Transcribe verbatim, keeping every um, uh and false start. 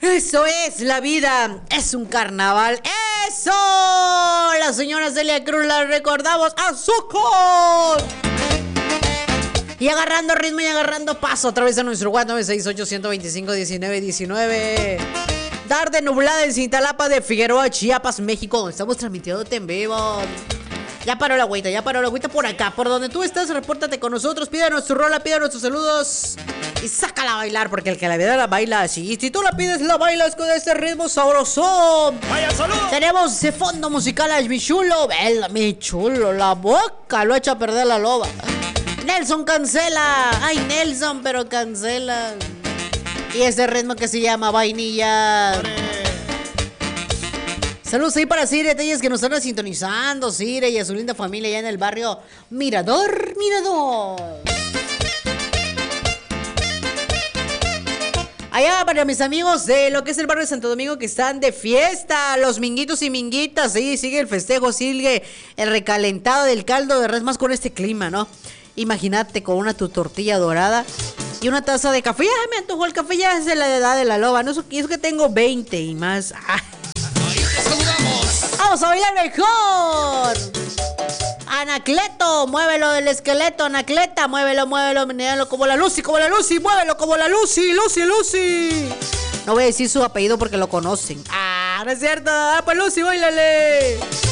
Eso es la vida, es un carnaval. ¡Eso! La señora Celia Cruz la recordamos. ¡Azúcar! Y agarrando ritmo y agarrando paso a través de nuestro WhatsApp nueve seis ocho, uno dos cinco, uno nueve uno nueve. Tarde nublada en Cintalapa de Figueroa, Chiapas, México, donde estamos transmitiéndote en vivo. Ya paró la agüita, ya paró la agüita por acá. Por donde tú estás, repórtate con nosotros. Pídanos tu rola, pídanos tus saludos. Y sácala a bailar, porque el que la vida la baila así. Y si tú la pides, la bailas con este ritmo sabroso. ¡Vaya saludos! Tenemos ese fondo musical a mi chulo. Vela, mi chulo, la boca lo echa a perder la loba. Nelson cancela. Ay, Nelson, pero cancela. Y ese ritmo que se llama vainilla. Saludos ahí para Cire, Telles, que nos están sintonizando. Cire y a su linda familia allá en el barrio Mirador, Mirador. Allá para mis amigos de lo que es el barrio de Santo Domingo que están de fiesta, los minguitos y minguitas. Sí, sigue el festejo, sigue el recalentado del caldo de res, más con este clima, ¿no? Imagínate con una tu tortilla dorada y una taza de café. Ya me antojó el café, ya es de la edad de la loba, ¿no? Y es que tengo veinte y más. ¡Ah! ¡Vamos a bailar mejor! Anacleto, muévelo del esqueleto, Anacleta, muévelo, muévelo, muévelo como la Lucy, como la Lucy, muévelo como la Lucy, Lucy, Lucy. No voy a decir su apellido porque lo conocen. Ah, no es cierto. Ah, pues Lucy, báilale.